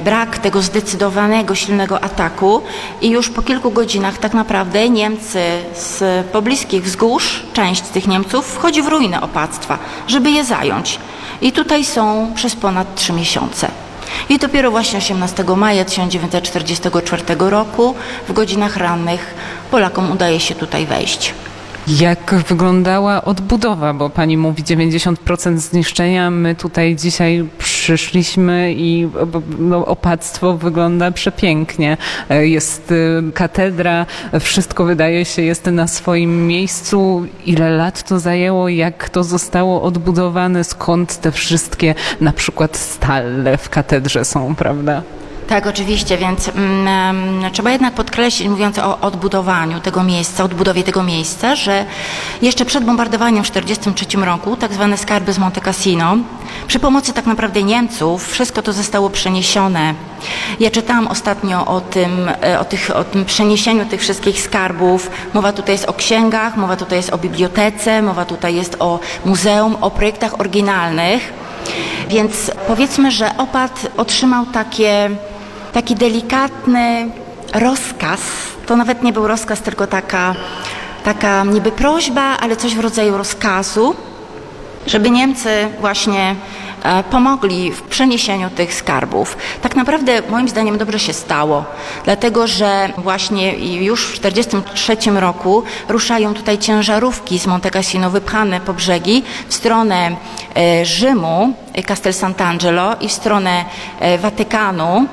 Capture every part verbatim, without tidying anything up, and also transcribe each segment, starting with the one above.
brak tego zdecydowanego, silnego ataku i już po kilku godzinach tak naprawdę Niemcy z pobliskich wzgórz, część z tych Niemców wchodzi w ruinę opactwa, żeby je zająć. I tutaj są przez ponad trzy miesiące. I dopiero właśnie osiemnastego maja tysiąc dziewięćset czterdziestego czwartego roku w godzinach rannych Polakom udaje się tutaj wejść. Jak wyglądała odbudowa, bo pani mówi dziewięćdziesiąt procent zniszczenia, my tutaj dzisiaj przyszliśmy i no, opactwo wygląda przepięknie. Jest katedra, wszystko wydaje się jest na swoim miejscu. Ile lat to zajęło, jak to zostało odbudowane, skąd te wszystkie na przykład stale w katedrze są, prawda? Tak, oczywiście, więc um, trzeba jednak podkreślić, mówiąc o odbudowaniu tego miejsca, odbudowie tego miejsca, że jeszcze przed bombardowaniem w tysiąc dziewięćset czterdziestym trzecim roku tak zwane skarby z Monte Cassino, przy pomocy tak naprawdę Niemców, wszystko to zostało przeniesione. Ja czytałam ostatnio o tym, o, tych, o tym przeniesieniu tych wszystkich skarbów. Mowa tutaj jest o księgach, mowa tutaj jest o bibliotece, mowa tutaj jest o muzeum, o projektach oryginalnych. Więc powiedzmy, że opat otrzymał takie, taki delikatny rozkaz. To nawet nie był rozkaz, tylko taka, taka niby prośba, ale coś w rodzaju rozkazu, żeby Niemcy właśnie pomogli w przeniesieniu tych skarbów. Tak naprawdę moim zdaniem dobrze się stało, dlatego że właśnie już w tysiąc dziewięćset czterdziestym trzecim roku ruszają tutaj ciężarówki z Monte Cassino wypchane po brzegi w stronę Rzymu, Castel Sant'Angelo i w stronę Watykanu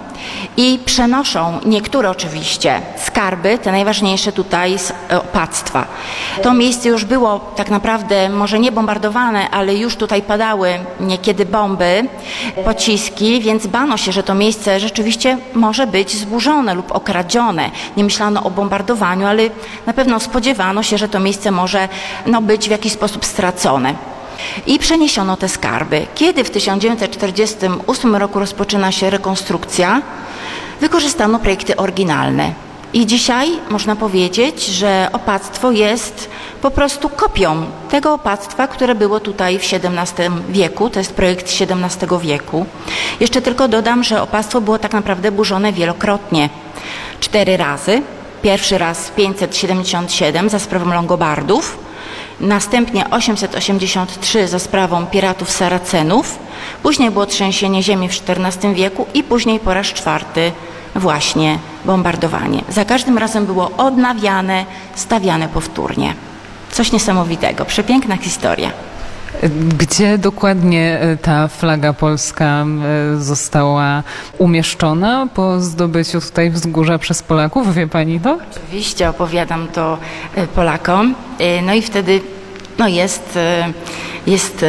i przenoszą niektóre oczywiście skarby, te najważniejsze tutaj z opactwa. To miejsce już było tak naprawdę może nie bombardowane, ale już tutaj padały niekiedy bomby, pociski, więc bano się, że to miejsce rzeczywiście może być zburzone lub okradzione. Nie myślano o bombardowaniu, ale na pewno spodziewano się, że to miejsce może no, być w jakiś sposób stracone. I przeniesiono te skarby. Kiedy w tysiąc dziewięćset czterdziestym ósmym roku rozpoczyna się rekonstrukcja, wykorzystano projekty oryginalne. I dzisiaj można powiedzieć, że opactwo jest po prostu kopią tego opactwa, które było tutaj w siedemnastym wieku. To jest projekt z siedemnastego wieku. Jeszcze tylko dodam, że opactwo było tak naprawdę burzone wielokrotnie. Cztery razy. Pierwszy raz pięćset siedemdziesiąt siedem za sprawą Longobardów. Następnie osiemset osiemdziesiąt trzy za sprawą piratów Saracenów, później było trzęsienie ziemi w czternastym wieku i później po raz czwarty właśnie bombardowanie. Za każdym razem było odnawiane, stawiane powtórnie. Coś niesamowitego, przepiękna historia. Gdzie dokładnie ta flaga polska została umieszczona po zdobyciu tutaj wzgórza przez Polaków? Wie pani to? Oczywiście opowiadam to Polakom. No i wtedy no jest, jest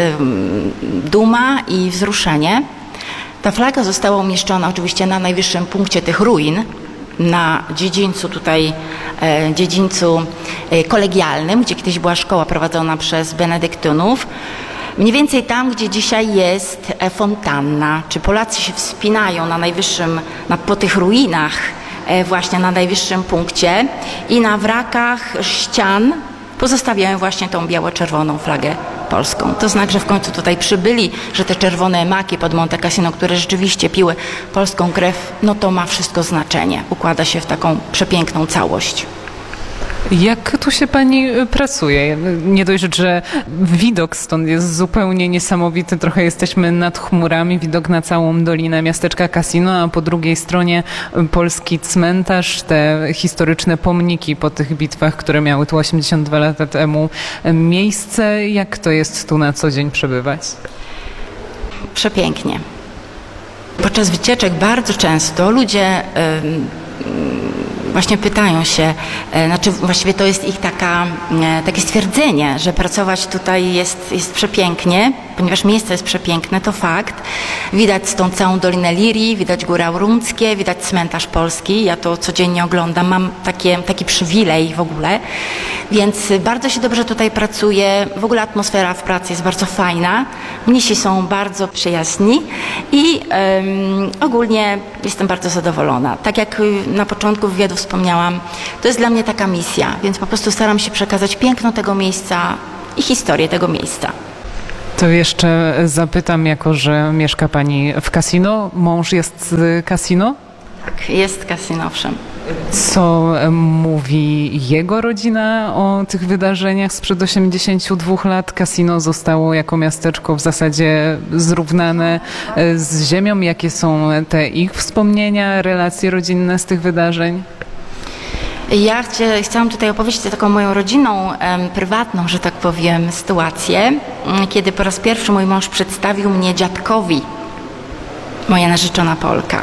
duma i wzruszenie. Ta flaga została umieszczona oczywiście na najwyższym punkcie tych ruin, na dziedzińcu tutaj, e, dziedzińcu e, kolegialnym, gdzie kiedyś była szkoła prowadzona przez benedyktynów. Mniej więcej tam, gdzie dzisiaj jest e, fontanna. Czy Polacy się wspinają na najwyższym, na, po tych ruinach, e, właśnie na najwyższym punkcie i na wrakach ścian pozostawiają właśnie tą biało-czerwoną flagę polską. To znak, że w końcu tutaj przybyli, że te czerwone maki pod Monte Cassino, które rzeczywiście piły polską krew, no to ma wszystko znaczenie. Układa się w taką przepiękną całość. Jak tu się pani pracuje? Nie dość, że widok stąd jest zupełnie niesamowity, trochę jesteśmy nad chmurami, widok na całą dolinę miasteczka Cassino, a po drugiej stronie polski cmentarz, te historyczne pomniki po tych bitwach, które miały tu osiemdziesiąt dwa lata temu miejsce. Jak to jest tu na co dzień przebywać? Przepięknie. Podczas wycieczek bardzo często ludzie właśnie pytają się, znaczy właściwie to jest ich taka, takie stwierdzenie, że pracować tutaj jest, jest przepięknie, ponieważ miejsce jest przepiękne, to fakt. Widać tą całą Dolinę Lirii, widać Góry Aurunckie, widać cmentarz polski. Ja to codziennie oglądam, mam takie, taki przywilej w ogóle, więc bardzo się dobrze tutaj pracuje. W ogóle atmosfera w pracy jest bardzo fajna. Mnisi są bardzo przyjaźni i um, ogólnie jestem bardzo zadowolona. Tak jak na początku wywiadu wspomniałam, to jest dla mnie taka misja, więc po prostu staram się przekazać piękno tego miejsca i historię tego miejsca. To jeszcze zapytam, jako że mieszka pani w kasino, mąż jest z kasino? Tak, jest kasino, owszem. Co mówi jego rodzina o tych wydarzeniach sprzed osiemdziesięciu dwóch lat? Kasino zostało jako miasteczko w zasadzie zrównane z ziemią. Jakie są te ich wspomnienia, relacje rodzinne z tych wydarzeń? Ja chcie, chciałam tutaj opowiedzieć taką moją rodzinną, em, prywatną, że tak powiem, sytuację, m, kiedy po raz pierwszy mój mąż przedstawił mnie dziadkowi, moja narzeczona Polka.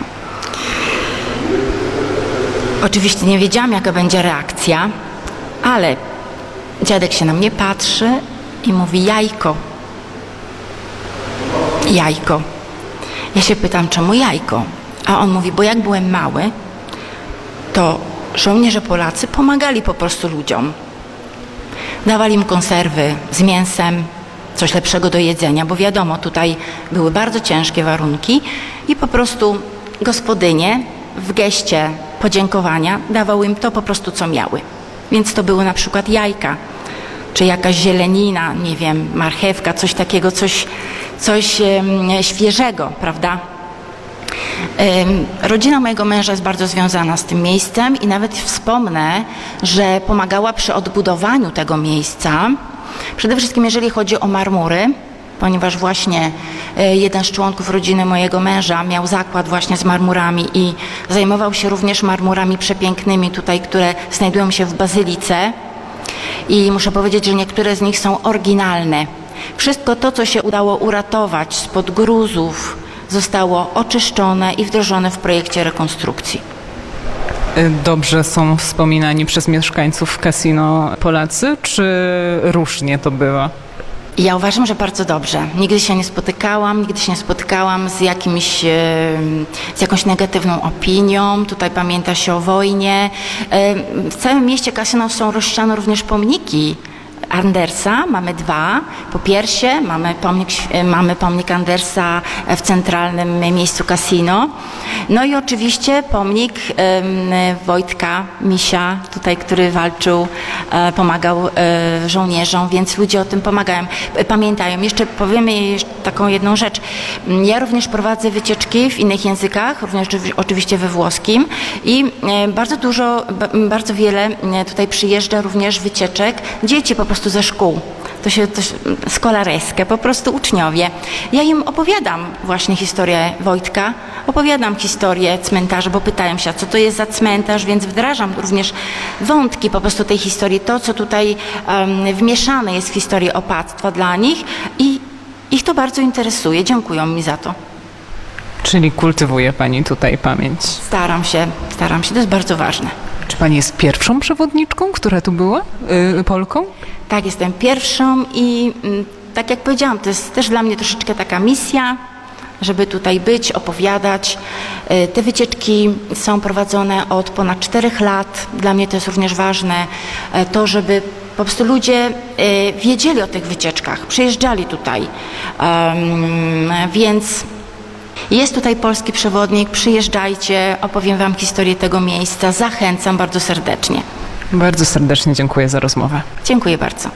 Oczywiście nie wiedziałam, jaka będzie reakcja, ale dziadek się na mnie patrzy i mówi: jajko. Jajko. Ja się pytam, czemu jajko? A on mówi: bo jak byłem mały, to żołnierze Polacy pomagali po prostu ludziom. Dawali im konserwy z mięsem, coś lepszego do jedzenia, bo wiadomo, tutaj były bardzo ciężkie warunki i po prostu gospodynie w geście podziękowania dawały im to po prostu, co miały. Więc to były na przykład jajka, czy jakaś zielenina, nie wiem, marchewka, coś takiego, coś, coś um, świeżego, prawda? Um, rodzina mojego męża jest bardzo związana z tym miejscem i nawet wspomnę, że pomagała przy odbudowaniu tego miejsca. Przede wszystkim jeżeli chodzi o marmury, ponieważ właśnie jeden z członków rodziny mojego męża miał zakład właśnie z marmurami i zajmował się również marmurami przepięknymi tutaj, które znajdują się w bazylice i muszę powiedzieć, że niektóre z nich są oryginalne. Wszystko to, co się udało uratować spod gruzów, zostało oczyszczone i wdrożone w projekcie rekonstrukcji. Dobrze są wspominani przez mieszkańców kasino Polacy, czy różnie to bywa? Ja uważam, że bardzo dobrze. Nigdy się nie spotykałam, nigdy się nie spotykałam z jakimś, z jakąś negatywną opinią. Tutaj pamięta się o wojnie. W całym mieście kasyno są rozsiane również pomniki Andersa, mamy dwa. Po piersie mamy pomnik, mamy pomnik Andersa w centralnym miejscu kasino. No i oczywiście pomnik um, Wojtka Misia, tutaj, który walczył, e, pomagał e, żołnierzom, więc ludzie o tym pomagają, pamiętają. Jeszcze powiemy jeszcze taką jedną rzecz. Ja również prowadzę wycieczki w innych językach, również oczywiście we włoskim i e, bardzo dużo, b, bardzo wiele tutaj przyjeżdża również wycieczek dzieci po prostu ze szkół. To się, to się skolareskę, po prostu uczniowie. Ja im opowiadam właśnie historię Wojtka, opowiadam historię cmentarza, bo pytają się, a co to jest za cmentarz, więc wdrażam również wątki po prostu tej historii, to co tutaj um, wmieszane jest w historię opactwa dla nich i ich to bardzo interesuje. Dziękują mi za to. Czyli kultywuje pani tutaj pamięć? Staram się, staram się, to jest bardzo ważne. Czy pani jest pierwszą przewodniczką, która tu była, yy, Polką? Tak, jestem pierwszą i mm, tak jak powiedziałam, to jest też dla mnie troszeczkę taka misja, żeby tutaj być, opowiadać. Yy, te wycieczki są prowadzone od ponad czterech lat. Dla mnie to jest również ważne, yy, to żeby po prostu ludzie yy, wiedzieli o tych wycieczkach, przyjeżdżali tutaj, yy, więc jest tutaj polski przewodnik, przyjeżdżajcie, opowiem wam historię tego miejsca, zachęcam bardzo serdecznie. Bardzo serdecznie dziękuję za rozmowę. Dziękuję bardzo.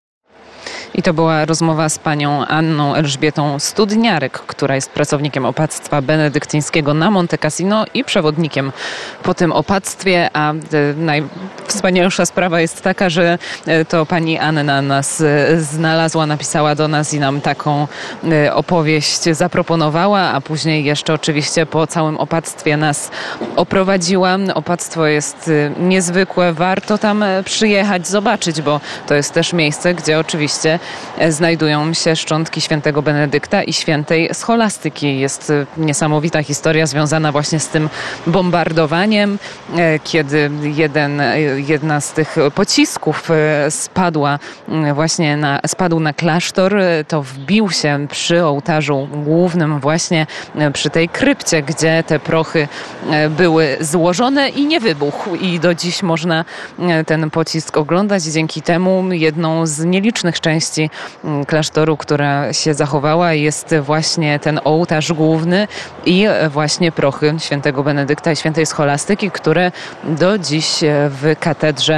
I to była rozmowa z panią Anną Elżbietą Studniarek, która jest pracownikiem opactwa benedyktyńskiego na Monte Cassino i przewodnikiem po tym opactwie, a najwspanialsza sprawa jest taka, że to pani Anna nas znalazła, napisała do nas i nam taką opowieść zaproponowała, a później jeszcze oczywiście po całym opactwie nas oprowadziła. Opactwo jest niezwykłe, warto tam przyjechać, zobaczyć, bo to jest też miejsce, gdzie oczywiście znajdują się szczątki świętego Benedykta i świętej Scholastyki. Jest niesamowita historia związana właśnie z tym bombardowaniem, kiedy jeden, jedna z tych pocisków spadła właśnie na, spadł na klasztor, to wbił się przy ołtarzu głównym właśnie przy tej krypcie, gdzie te prochy były złożone i nie wybuchł. I do dziś można ten pocisk oglądać. Dzięki temu jedną z nielicznych części części klasztoru, która się zachowała, jest właśnie ten ołtarz główny i właśnie prochy świętego Benedykta i świętej Scholastyki, które do dziś w katedrze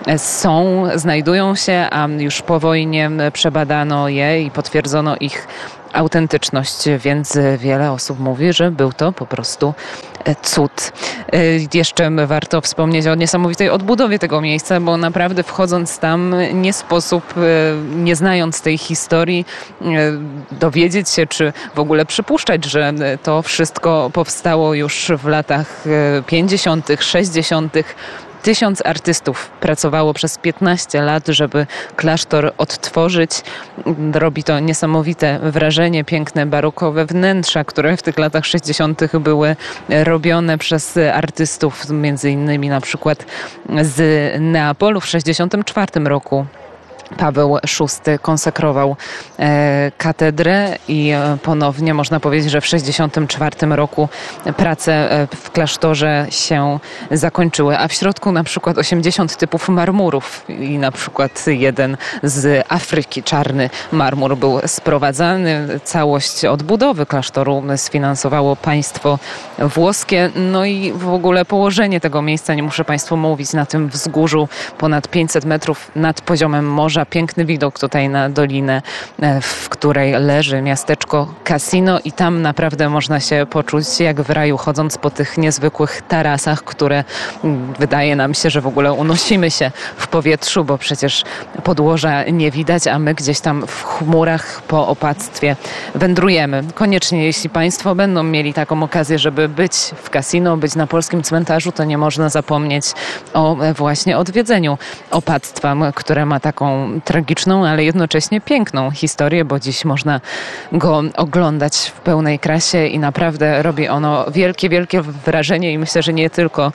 są, znajdują się, a już po wojnie przebadano je i potwierdzono ich autentyczność, więc wiele osób mówi, że był to po prostu cud. Jeszcze warto wspomnieć o niesamowitej odbudowie tego miejsca, bo naprawdę wchodząc tam nie sposób, nie znając tej historii, dowiedzieć się, czy w ogóle przypuszczać, że to wszystko powstało już w latach pięćdziesiątych, sześćdziesiątych. Tysiąc artystów pracowało przez piętnaście lat, żeby klasztor odtworzyć. Robi to niesamowite wrażenie, piękne barokowe wnętrza, które w tych latach sześćdziesiątych były robione przez artystów, między innymi na przykład z Neapolu w sześćdziesiątym czwartym roku. Paweł szósty konsekrował e, katedrę i e, ponownie można powiedzieć, że w sześćdziesiątym czwartym roku prace e, w klasztorze się zakończyły, a w środku na przykład osiemdziesiąt typów marmurów i na przykład jeden z Afryki, czarny marmur, był sprowadzany. Całość odbudowy klasztoru sfinansowało państwo włoskie. No i w ogóle położenie tego miejsca, nie muszę Państwu mówić, na tym wzgórzu ponad pięćset metrów nad poziomem morza. Piękny widok tutaj na dolinę, w której leży miasteczko Cassino i tam naprawdę można się poczuć jak w raju, chodząc po tych niezwykłych tarasach, które wydaje nam się, że w ogóle unosimy się w powietrzu, bo przecież podłoża nie widać, a my gdzieś tam w chmurach po opactwie wędrujemy. Koniecznie, jeśli Państwo będą mieli taką okazję, żeby być w Cassino, być na polskim cmentarzu, to nie można zapomnieć o właśnie odwiedzeniu opactwa, które ma taką tragiczną, ale jednocześnie piękną historię, bo dziś można go oglądać w pełnej krasie i naprawdę robi ono wielkie, wielkie wrażenie i myślę, że nie tylko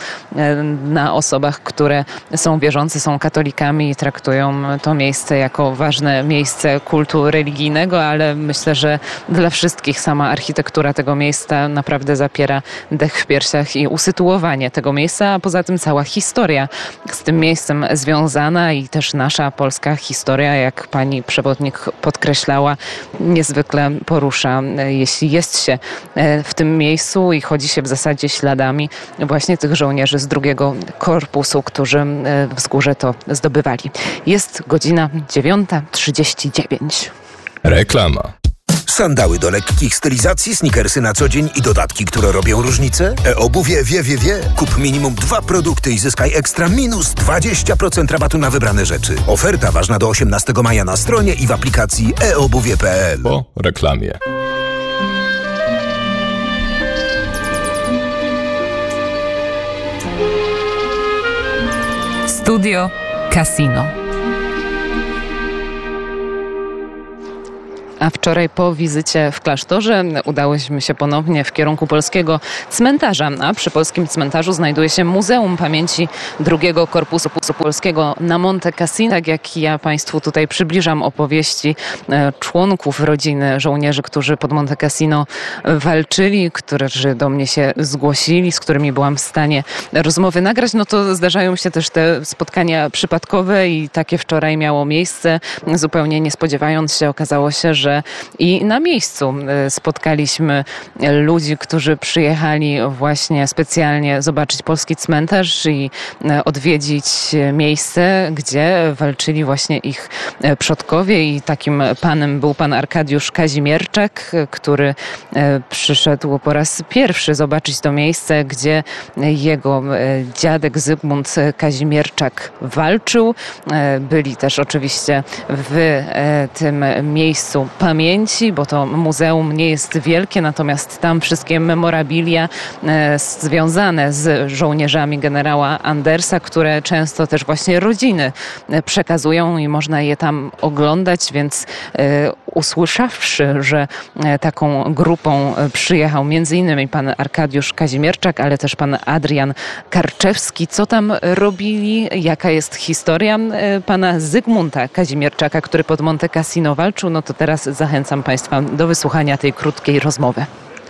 na osobach, które są wierzące, są katolikami i traktują to miejsce jako ważne miejsce kultu religijnego, ale myślę, że dla wszystkich sama architektura tego miejsca naprawdę zapiera dech w piersiach i usytuowanie tego miejsca, a poza tym cała historia z tym miejscem związana i też nasza polska historia, jak pani przewodnik podkreślała, niezwykle porusza, jeśli jest się w tym miejscu i chodzi się w zasadzie śladami właśnie tych żołnierzy z drugiego korpusu, którzy wzgórze to zdobywali. Jest godzina dziewiąta trzydzieści dziewięć. Reklama. Sandały do lekkich stylizacji, sneakersy na co dzień i dodatki, które robią różnicę? E-obuwie wie, wie, wie. Kup minimum dwa produkty i zyskaj ekstra minus dwadzieścia procent rabatu na wybrane rzeczy. Oferta ważna do osiemnastego maja na stronie i w aplikacji e obuwie kropka p l. Po reklamie. Studio Cassino. A wczoraj po wizycie w klasztorze udałyśmy się ponownie w kierunku polskiego cmentarza, a przy polskim cmentarzu znajduje się Muzeum Pamięci drugiego Korpusu Polskiego na Monte Cassino. Tak jak ja Państwu tutaj przybliżam opowieści członków rodziny żołnierzy, którzy pod Monte Cassino walczyli, którzy do mnie się zgłosili, z którymi byłam w stanie rozmowy nagrać, no to zdarzają się też te spotkania przypadkowe i takie wczoraj miało miejsce. Zupełnie nie spodziewając się, okazało się, że i na miejscu spotkaliśmy ludzi, którzy przyjechali właśnie specjalnie zobaczyć polski cmentarz i odwiedzić miejsce, gdzie walczyli właśnie ich przodkowie i takim panem był pan Arkadiusz Kazimierczak, który przyszedł po raz pierwszy zobaczyć to miejsce, gdzie jego dziadek Zygmunt Kazimierczak walczył. Byli też oczywiście w tym miejscu pamięci, bo to muzeum nie jest wielkie, natomiast tam wszystkie memorabilia e, związane z żołnierzami generała Andersa, które często też właśnie rodziny przekazują i można je tam oglądać, więc e, usłyszawszy, że e, taką grupą przyjechał między innymi pan Arkadiusz Kazimierczak, ale też pan Adrian Karczewski, co tam robili, jaka jest historia e, pana Zygmunta Kazimierczaka, który pod Monte Cassino walczył, no to teraz zachęcam Państwa do wysłuchania tej krótkiej rozmowy.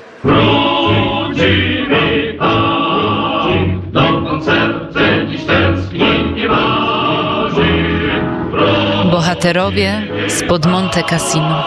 Wrócimy tam, dokąd serce dziś tęskni i marzy. Bohaterowie Spod Monte Cassino.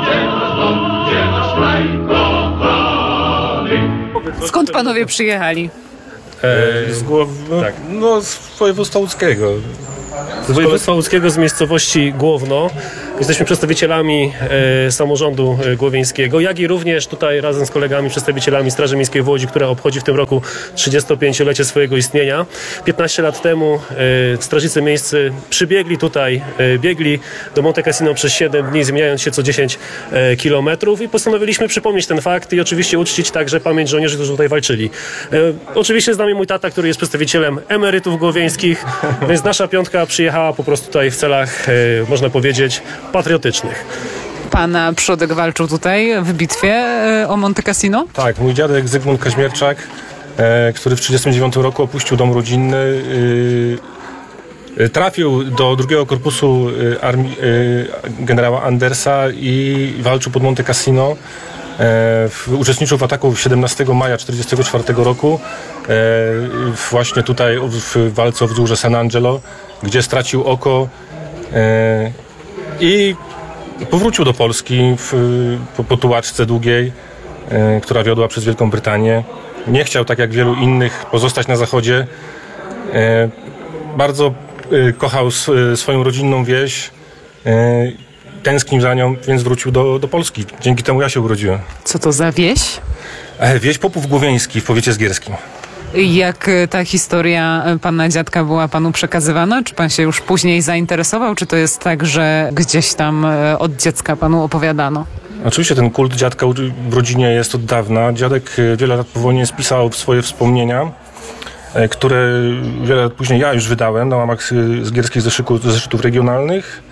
Skąd panowie przyjechali? E, z głow... tak. No, z województwa łódzkiego. Z województwa łódzkiego, z miejscowości Głowno. Jesteśmy przedstawicielami e, samorządu e, głowieńskiego, jak i również tutaj razem z kolegami przedstawicielami Straży Miejskiej w Łodzi, która obchodzi w tym roku trzydziestopięciolecie swojego istnienia. piętnaście lat temu e, strażnicy miejscy przybiegli tutaj, e, biegli do Monte Cassino przez siedem dni, zmieniając się co dziesięć e, kilometrów i postanowiliśmy przypomnieć ten fakt i oczywiście uczcić także pamięć żołnierzy, którzy tutaj walczyli. E, oczywiście z nami mój tata, który jest przedstawicielem emerytów głowieńskich, więc nasza piątka przyjechała po prostu tutaj w celach, e, można powiedzieć, patriotycznych. Pana przodek walczył tutaj w bitwie e, o Monte Cassino? Tak, mój dziadek Zygmunt Kaźmierczak, e, który w tysiąc dziewięćset trzydziestym dziewiątym roku opuścił dom rodzinny, e, trafił do drugiego korpusu e, armii e, generała Andersa i walczył pod Monte Cassino. E, uczestniczył w ataku siedemnastego maja tysiąc dziewięćset czterdziestego czwartego roku, e, właśnie tutaj w walce o wzgórze San Angelo, gdzie stracił oko e, i powrócił do Polski w, po, po tułaczce długiej, e, która wiodła przez Wielką Brytanię. Nie chciał, tak jak wielu innych, pozostać na zachodzie. E, bardzo e, kochał s, swoją rodzinną wieś, e, tęsknił za nią, więc wrócił do, do Polski. Dzięki temu ja się urodziłem. Co to za wieś? E, wieś Popów Głowieński w powiecie zgierskim. Jak ta historia pana dziadka była panu przekazywana? Czy pan się już później zainteresował? Czy to jest tak, że gdzieś tam od dziecka panu opowiadano? Oczywiście ten kult dziadka w rodzinie jest od dawna. Dziadek wiele lat po wojnie spisał swoje wspomnienia, które wiele lat później ja już wydałem na łamach zgierskich zeszytów, zeszytów regionalnych.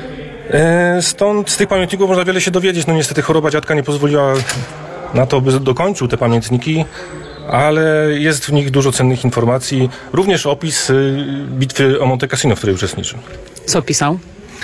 Stąd z tych pamiętników można wiele się dowiedzieć. No niestety choroba dziadka nie pozwoliła na to, by dokończył te pamiętniki, ale jest w nich dużo cennych informacji. Również opis bitwy o Monte Cassino, w której uczestniczył. Co pisał?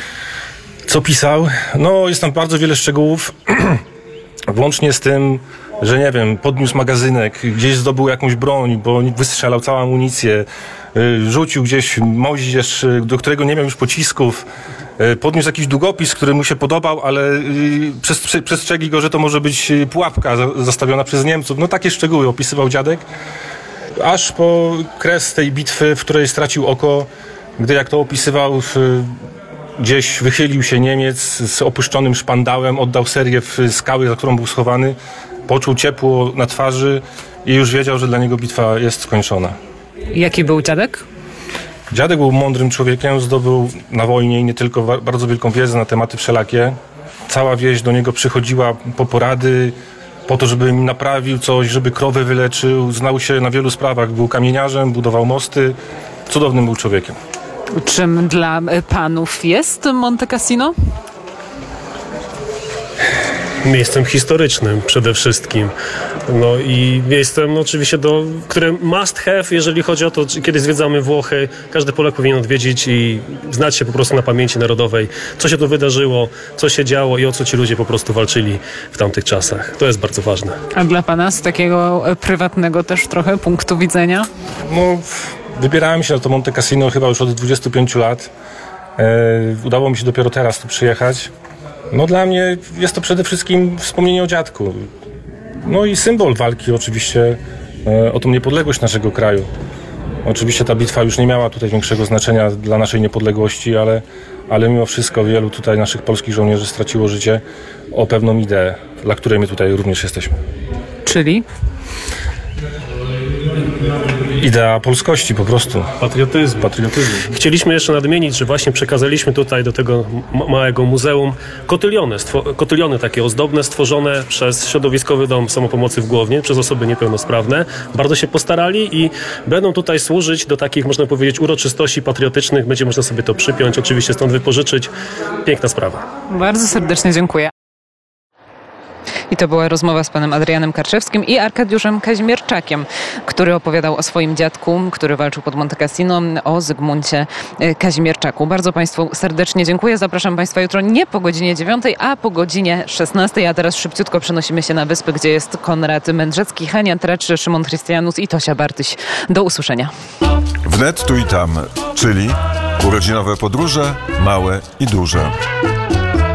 Co pisał? No jest tam bardzo wiele szczegółów, włącznie z tym, że nie wiem, podniósł magazynek, gdzieś zdobył jakąś broń, bo wystrzelał całą amunicję, rzucił gdzieś moździerz, do którego nie miał już pocisków, podniósł jakiś długopis, który mu się podobał, ale przestrzegli go, że to może być pułapka zastawiona przez Niemców. No takie szczegóły opisywał dziadek, aż po kres tej bitwy, w której stracił oko, gdy, jak to opisywał, gdzieś wychylił się Niemiec z opuszczonym szpandałem, oddał serię w skały, za którą był schowany, poczuł ciepło na twarzy i już wiedział, że dla niego bitwa jest skończona. Jaki był dziadek? Dziadek był mądrym człowiekiem, zdobył na wojnie i nie tylko bardzo wielką wiedzę na tematy wszelakie. Cała wieś do niego przychodziła po porady, po to, żeby im naprawił coś, żeby krowę wyleczył. Znał się na wielu sprawach, był kamieniarzem, budował mosty. Cudownym był człowiekiem. Czym dla panów jest Monte Cassino? Miejscem historycznym przede wszystkim. No i miejscem no, oczywiście, do, które must have, jeżeli chodzi o to, kiedy zwiedzamy Włochy. Każdy Polak powinien odwiedzić i znać się po prostu na pamięci narodowej, co się tu wydarzyło, co się działo i o co ci ludzie po prostu walczyli w tamtych czasach. To jest bardzo ważne. A dla pana z takiego prywatnego też trochę punktu widzenia? No, wybierałem się na to Monte Cassino chyba już od dwudziestu pięciu lat. E, udało mi się dopiero teraz tu przyjechać. No dla mnie jest to przede wszystkim wspomnienie o dziadku. No i symbol walki oczywiście e, o tą niepodległość naszego kraju. Oczywiście ta bitwa już nie miała tutaj większego znaczenia dla naszej niepodległości, ale, ale mimo wszystko wielu tutaj naszych polskich żołnierzy straciło życie o pewną ideę, dla której my tutaj również jesteśmy. Czyli? Idea polskości po prostu. Patriotyzm. Patriotyzm. Chcieliśmy jeszcze nadmienić, że właśnie przekazaliśmy tutaj do tego ma- małego muzeum kotyliony, stwo- kotyliony takie ozdobne, stworzone przez Środowiskowy Dom Samopomocy w Głownie, przez osoby niepełnosprawne. Bardzo się postarali i będą tutaj służyć do takich, można powiedzieć, uroczystości patriotycznych. Będzie można sobie to przypiąć, oczywiście stąd wypożyczyć. Piękna sprawa. Bardzo serdecznie dziękuję. I to była rozmowa z panem Adrianem Karczewskim i Arkadiuszem Kaźmierczakiem, który opowiadał o swoim dziadku, który walczył pod Monte Cassino, o Zygmuncie Kaźmierczaku. Bardzo państwu serdecznie dziękuję. Zapraszam państwa jutro nie po godzinie dziewiątej, a po godzinie szesnastej. A teraz szybciutko przenosimy się na wyspy, gdzie jest Konrad Mędrzecki, Hania Trecz, Szymon Chrystianus i Tosia Bartyś. Do usłyszenia. Wnet tu i tam, czyli urodzinowe podróże, małe i duże.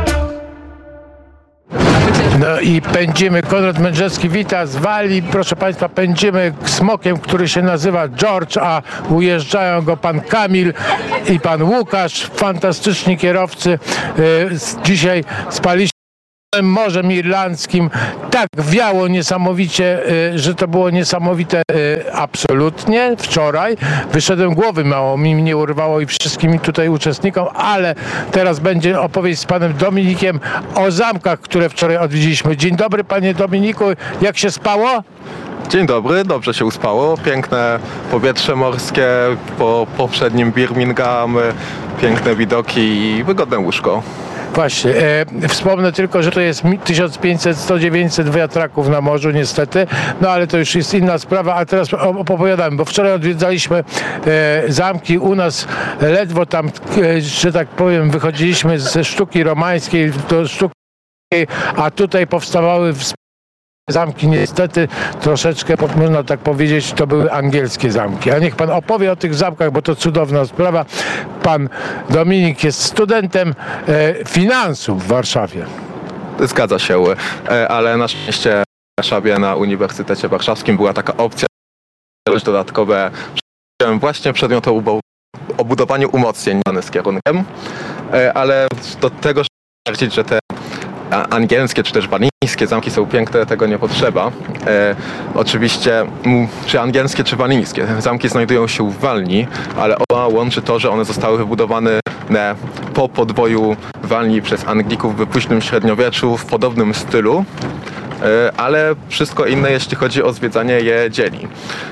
No i pędzimy. Konrad Mędrzewski wita z Walii. Proszę Państwa, pędzimy smokiem, który się nazywa George, a ujeżdżają go pan Kamil i pan Łukasz, fantastyczni kierowcy. Dzisiaj spaliśmy Morzem Irlandzkim. Tak wiało niesamowicie, że to było niesamowite absolutnie wczoraj. Wyszedłem, głowy mało mi nie urwało i wszystkim tutaj uczestnikom, ale teraz będzie opowieść z panem Dominikiem o zamkach, które wczoraj odwiedziliśmy. Dzień dobry panie Dominiku, jak się spało? Dzień dobry, dobrze się uspało. Piękne powietrze morskie po poprzednim Birmingham, piękne widoki i wygodne łóżko. Właśnie, e, wspomnę tylko, że to jest tysiąc pięćset do dziewięćset wiatraków na morzu niestety, no ale to już jest inna sprawa, a teraz opowiadamy, bo wczoraj odwiedzaliśmy e, zamki u nas, ledwo tam, e, że tak powiem, wychodziliśmy ze sztuki romańskiej do sztuki, a tutaj powstawały w zamki niestety troszeczkę, można tak powiedzieć, to były angielskie zamki. A niech pan opowie o tych zamkach, bo to cudowna sprawa. Pan Dominik jest studentem e, finansów w Warszawie. Zgadza się, e, ale na szczęście w Warszawie na Uniwersytecie Warszawskim była taka opcja dodatkowe. Chciałem właśnie przedmiot o budowaniu umocnień z kierunkiem, e, ale do tego stwierdzić, że te angielskie czy też walijskie zamki są piękne, tego nie potrzeba. E, oczywiście, czy angielskie, czy walijskie. Zamki znajdują się w Walii, ale oba łączy to, że one zostały wybudowane po podboju Walii przez Anglików w późnym średniowieczu w podobnym stylu, e, ale wszystko inne, jeśli chodzi o zwiedzanie, je dzieli.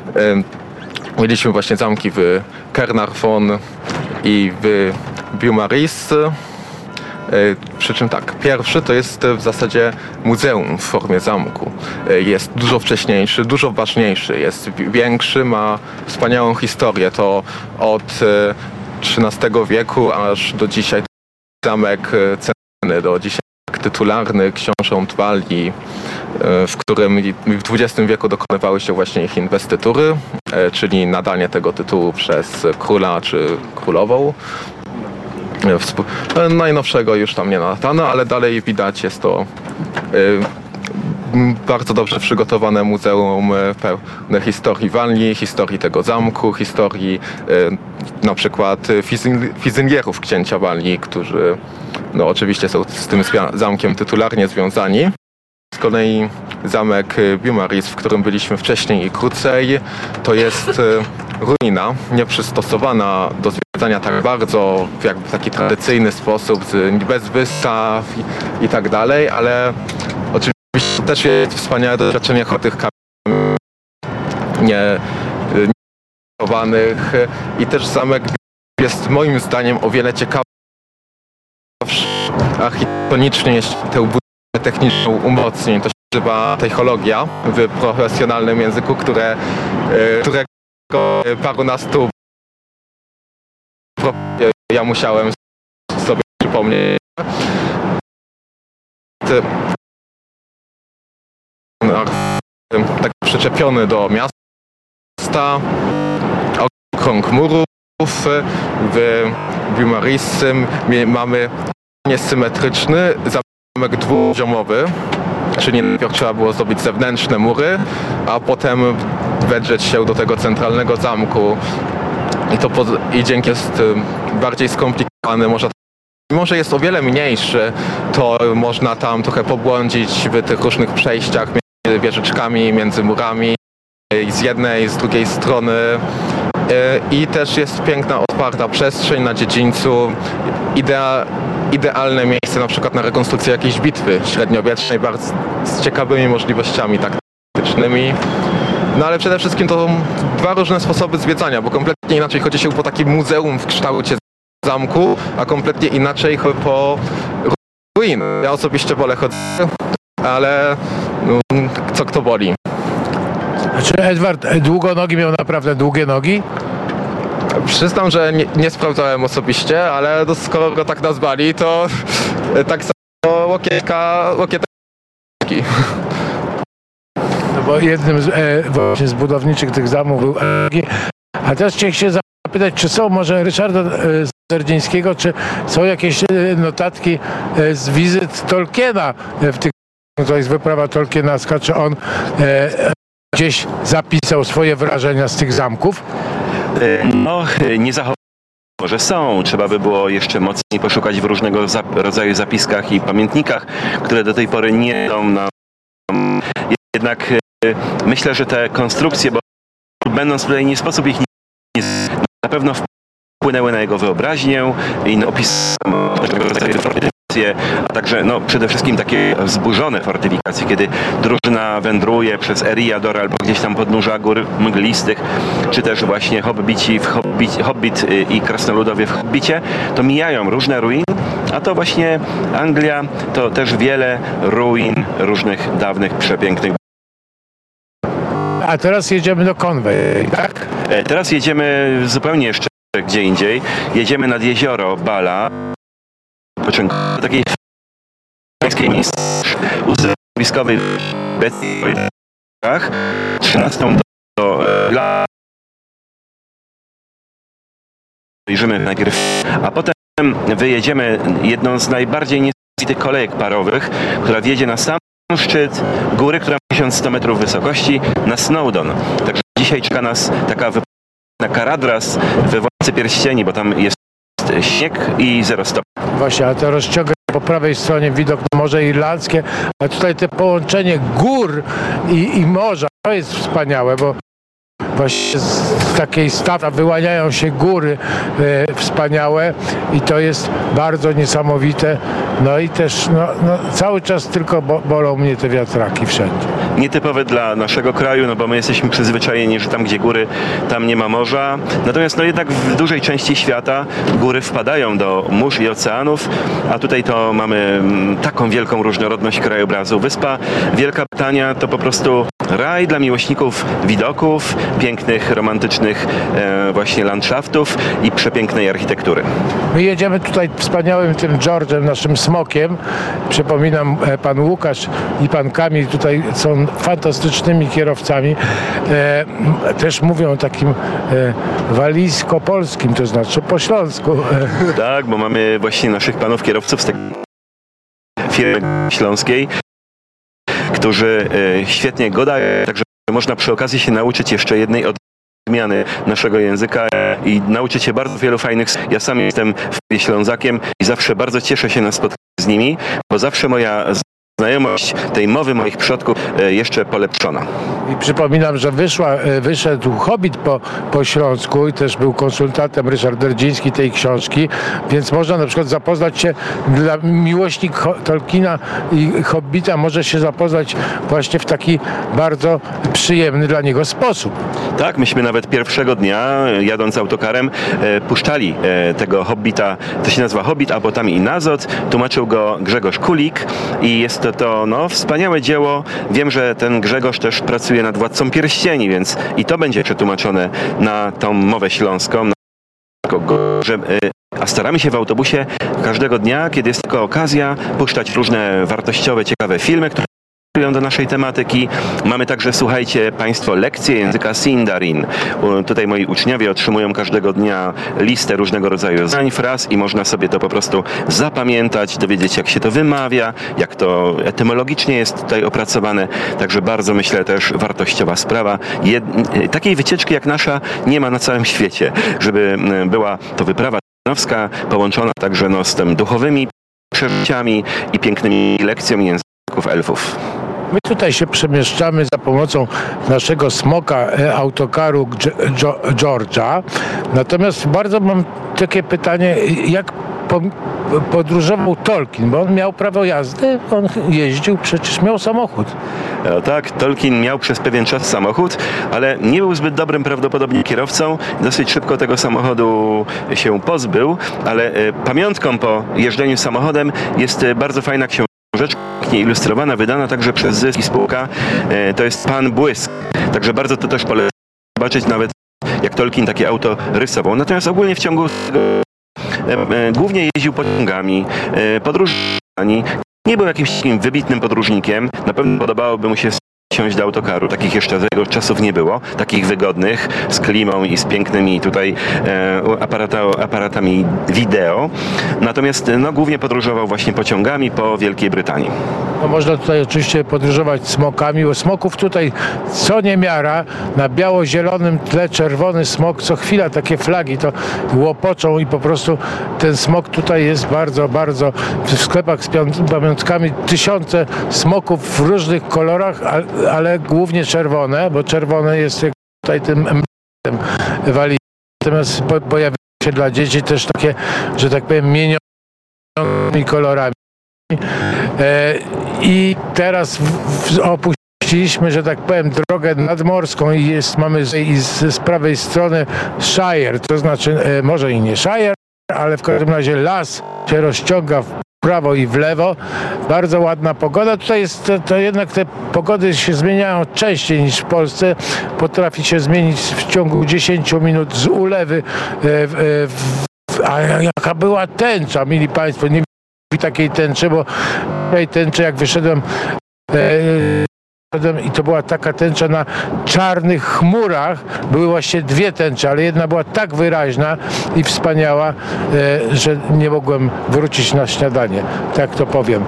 E, mieliśmy właśnie zamki w Caernarfon i w Beaumaris. Przy czym tak, pierwszy to jest w zasadzie muzeum w formie zamku. Jest dużo wcześniejszy, dużo ważniejszy, jest większy, ma wspaniałą historię. To od trzynastego wieku aż do dzisiaj zamek cenny, do dzisiaj tytularny książąt Walii, w którym w dwudziestym wieku dokonywały się właśnie ich inwestytury, czyli nadanie tego tytułu przez króla czy królową. Najnowszego już tam nie nadano, ale dalej widać, jest to y, bardzo dobrze przygotowane muzeum pełne historii Walii, historii tego zamku, historii y, na przykład fizynierów księcia Walii, którzy no, oczywiście są z tym zamkiem tytularnie związani. Z kolei zamek Beaumaris, w którym byliśmy wcześniej i krócej, to jest ruina nieprzystosowana do zwiedzania tak bardzo w jakby taki tradycyjny sposób, bez wystaw i, i tak dalej, ale oczywiście to też jest wspaniałe doświadczenie tych kamieni nie, niechowanych i też zamek jest moim zdaniem o wiele ciekawszy architektonicznie, jeśli tę budowę techniczną umocnień. To się nazywa technologia w profesjonalnym języku, które, którego parunastu ja musiałem sobie przypomnieć. Tak przyczepiony do miasta, okrąg murów. W Beaumaris mamy niesymetryczny zamek dwupoziomowy, czyli najpierw trzeba było zrobić zewnętrzne mury, a potem wedrzeć się do tego centralnego zamku. I, to po, i dzięki jest bardziej skomplikowany, może, mimo że jest o wiele mniejszy, to można tam trochę pobłądzić w tych różnych przejściach między wieżyczkami, między murami, z jednej, z drugiej strony. I też jest piękna, otwarta przestrzeń na dziedzińcu, idea, idealne miejsce na przykład na rekonstrukcję jakiejś bitwy średniowiecznej, bardzo z ciekawymi możliwościami taktycznymi. No ale przede wszystkim to dwa różne sposoby zwiedzania, bo kompletnie inaczej chodzi się po takim muzeum w kształcie zamku, a kompletnie inaczej po ruiny. Ja osobiście wolę chodzić, ale no, co kto boli. Czy Edward Długonogi miał naprawdę długie nogi? Przyznam, że nie, nie sprawdzałem osobiście, ale to skoro go tak nazwali, to tak samo łokietka, łokietek. No bo jednym z, e, właśnie z budowniczych tych zamów był Angi. A teraz chciałem się zapytać, czy są może Ryszarda e, Zerdzińskiego, czy są jakieś e, notatki e, z wizyt Tolkiena e, w tych to jest wyprawa tolkienowska, czy on e, gdzieś zapisał swoje wrażenia z tych zamków? No, nie zachował. Może są, trzeba by było jeszcze mocniej poszukać w różnego zap- rodzaju zapiskach i pamiętnikach, które do tej pory nie są nam. Jednak e, myślę, że te konstrukcje, bo będąc tutaj nie sposób ich nie, na pewno wpłynęły na jego wyobraźnię i na opis różnego rodzaju fortyfikacje, a także no, przede wszystkim takie wzburzone fortyfikacje, kiedy drużyna wędruje przez Eriador albo gdzieś tam podnóża gór mglistych, czy też właśnie hobbici w Hobbit, Hobbit i krasnoludowie w Hobbicie, to mijają różne ruiny, a to właśnie Anglia to też wiele ruin różnych dawnych, przepięknych. A teraz jedziemy do Conway, tak? Teraz jedziemy zupełnie jeszcze gdzie indziej. Jedziemy nad jezioro Bala, do takiej pańskiej miejsc uzdrowiskowej w trzynastą do lat. Wyjrzymy najpierw, a potem wyjedziemy jedną z najbardziej niesamowitych kolejek parowych, która wjedzie na sam szczyt góry, która ma tysiąc sto metrów wysokości, na Snowdon. Także dzisiaj czeka nas taka wyprawa na Caradhras we Władcy Pierścieni, bo tam jest śnieg i zero stopni. Właśnie, a te rozciągę po prawej stronie widok na Morze Irlandzkie, a tutaj te połączenie gór i, i morza, to jest wspaniałe, bo właśnie z takiej stawki wyłaniają się góry e, wspaniałe i to jest bardzo niesamowite. No i też no, no, cały czas tylko bo, bolą mnie te wiatraki wszędzie. Nietypowe dla naszego kraju, no bo my jesteśmy przyzwyczajeni, że tam gdzie góry, tam nie ma morza. Natomiast no jednak w dużej części świata góry wpadają do mórz i oceanów, a tutaj to mamy taką wielką różnorodność krajobrazu. Wyspa Wielka Brytania to po prostu raj dla miłośników widoków, pięknych, romantycznych e, właśnie landschaftów i przepięknej architektury. My jedziemy tutaj wspaniałym tym George'em, naszym smokiem. Przypominam, pan Łukasz i pan Kamil tutaj są fantastycznymi kierowcami. E, też mówią o takim e, walijsko-polskim, to znaczy po śląsku. Tak, bo mamy właśnie naszych panów kierowców z tej firmy śląskiej, którzy e, świetnie gadają, także można przy okazji się nauczyć jeszcze jednej odmiany naszego języka i nauczyć się bardzo wielu fajnych. Ja sam jestem Ślązakiem i zawsze bardzo cieszę się na spotkaniu z nimi, bo zawsze moja znajomość tej mowy moich przodków jeszcze polepszona. I przypominam, że wyszła, wyszedł Hobbit po, po śląsku i też był konsultantem Ryszard Derdziński tej książki, więc można na przykład zapoznać się, dla miłośnik Tolkiena i Hobbita może się zapoznać właśnie w taki bardzo przyjemny dla niego sposób. Tak, myśmy nawet pierwszego dnia, jadąc autokarem, e, puszczali e, tego Hobbita, to się nazywa Hobbit, a potem i Nazot, tłumaczył go Grzegorz Kulik i jest to, to no, wspaniałe dzieło. Wiem, że ten Grzegorz też pracuje nad Władcą Pierścieni, więc i to będzie przetłumaczone na tą mowę śląską. Na... Że, e, a staramy się w autobusie każdego dnia, kiedy jest tylko okazja, puszczać różne wartościowe, ciekawe filmy, które do naszej tematyki. Mamy także, słuchajcie Państwo, lekcje języka Sindarin. Tutaj moi uczniowie otrzymują każdego dnia listę różnego rodzaju zdań, fraz i można sobie to po prostu zapamiętać, dowiedzieć jak się to wymawia, jak to etymologicznie jest tutaj opracowane. Także bardzo, myślę, też wartościowa sprawa. Jed... Takiej wycieczki jak nasza nie ma na całym świecie, żeby była to wyprawa tolkienowska połączona także no, z tym duchowymi przeżyciami i pięknymi lekcjami języków elfów. My tutaj się przemieszczamy za pomocą naszego smoka autokaru George'a. Natomiast bardzo mam takie pytanie, jak podróżował Tolkien, bo on miał prawo jazdy, on jeździł, przecież miał samochód. No tak, Tolkien miał przez pewien czas samochód, ale nie był zbyt dobrym prawdopodobnie kierowcą. Dosyć szybko tego samochodu się pozbył, ale pamiątką po jeżdżeniu samochodem jest bardzo fajna książka. Rzecz ilustrowana, wydana także przez Zysk i spółka, to jest Pan Błysk. Także bardzo to też polecam zobaczyć, nawet jak Tolkien takie auto rysował. Natomiast ogólnie w ciągu tego głównie jeździł pociągami, podróżami. Nie był jakimś takim wybitnym podróżnikiem. Na pewno podobałoby mu się siąść do autokaru. Takich jeszcze za jego czasów nie było. Takich wygodnych, z klimą i z pięknymi tutaj e, aparata, aparatami wideo. Natomiast no, głównie podróżował właśnie pociągami po Wielkiej Brytanii. No, można tutaj oczywiście podróżować smokami, bo smoków tutaj co niemiara, na biało-zielonym tle czerwony smok, co chwila takie flagi to łopoczą i po prostu ten smok tutaj jest bardzo, bardzo w sklepach z pamiątkami tysiące smoków w różnych kolorach, ale głównie czerwone, bo czerwone jest tutaj tym embletem Walii. Natomiast pojawia się dla dzieci też takie, że tak powiem, mienionymi kolorami. I teraz opuściliśmy, że tak powiem, drogę nadmorską i jest, mamy z, i z, z prawej strony Shire, to znaczy może i nie Shire, ale w każdym razie las się rozciąga w prawo i w lewo. Bardzo ładna pogoda. Tutaj jest to, to jednak te pogody się zmieniają częściej niż w Polsce. Potrafi się zmienić w ciągu dziesięciu minut z ulewy. W, w, a jaka była tęcza, mili Państwo, nie takiej tęczy, bo tej tęczy jak wyszedłem e, i to była taka tęcza na czarnych chmurach, były właśnie dwie tęcze, ale jedna była tak wyraźna i wspaniała, e, że nie mogłem wrócić na śniadanie, tak to powiem.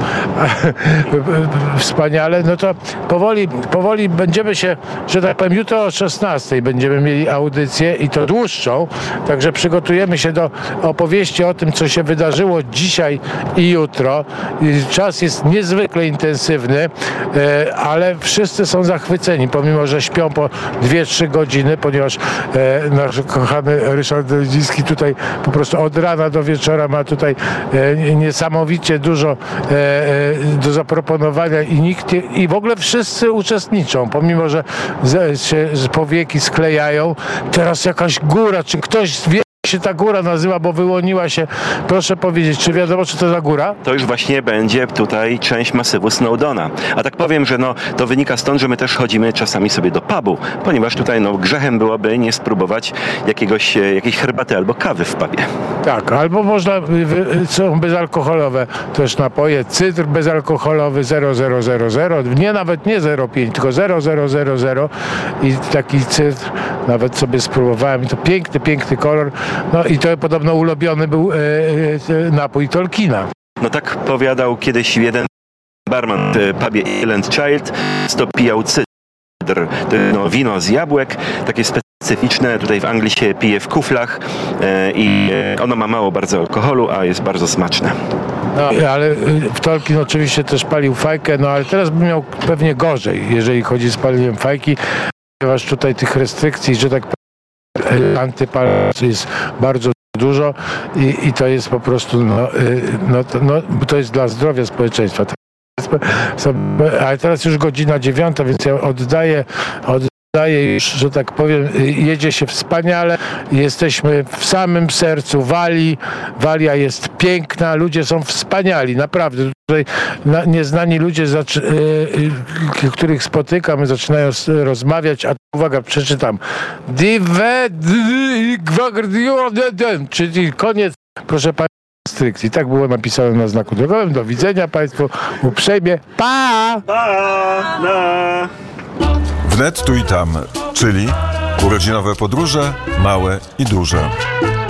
Wspaniale, no to powoli, powoli będziemy się, że tak powiem, jutro o szesnastej będziemy mieli audycję i to dłuższą, także przygotujemy się do opowieści o tym, co się wydarzyło dzisiaj i jutro. Czas jest niezwykle intensywny, e, ale wszyscy są zachwyceni, pomimo że śpią po dwie trzy godziny, ponieważ e, nasz kochany Ryszard Grodziński tutaj po prostu od rana do wieczora ma tutaj e, niesamowicie dużo e, e, do zaproponowania i nikt nie, i w ogóle wszyscy uczestniczą, pomimo że z, się z powieki sklejają. Teraz jakaś góra, czy ktoś wie, się ta góra nazywa, bo wyłoniła się. Proszę powiedzieć, czy wiadomo, czy to za góra? To już właśnie będzie tutaj część masywu Snowdona. A tak powiem, że no, to wynika stąd, że my też chodzimy czasami sobie do pubu, ponieważ tutaj no, grzechem byłoby nie spróbować jakiegoś, jakiejś herbaty albo kawy w pubie. Tak, albo można, są bezalkoholowe też napoje, cydr bezalkoholowy zero zero zero zero, nie nawet nie zero przecinek pięć, tylko zero zero zero zero i taki cydr nawet sobie spróbowałem i to piękny, piękny kolor. No i to podobno ulubiony był e, e, napój Tolkiena. No tak powiadał kiedyś jeden barman w pubie Island Child, to pijał cydr, no, wino z jabłek, takie specyficzne, tutaj w Anglii się pije w kuflach e, i ono ma mało bardzo alkoholu, a jest bardzo smaczne. No, ale w Tolkien oczywiście też palił fajkę, no ale teraz by miał pewnie gorzej, jeżeli chodzi z paleniem fajki, ponieważ tutaj tych restrykcji, że tak antypalacz jest bardzo dużo i, i to jest po prostu, no, no, to, no, to jest dla zdrowia społeczeństwa. Ale teraz już godzina dziewiąta, więc ja oddaję, oddaję już, że tak powiem, jedzie się wspaniale. Jesteśmy w samym sercu Walii. Walia jest piękna, ludzie są wspaniali, naprawdę. Tutaj nieznani ludzie, których spotykam, zaczynają rozmawiać, a uwaga, przeczytam. Czyli koniec, proszę Państwa, restrykcji. Tak było napisane na znaku drogowym. Do widzenia Państwu uprzejmie. Pa! Pa! Na! Wnet tu i tam, czyli urodzinowe podróże, małe i duże.